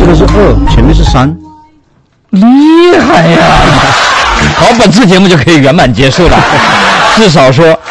面是2，前面是3， 厉害呀！好，本次节目就可以圆满结束了。至少说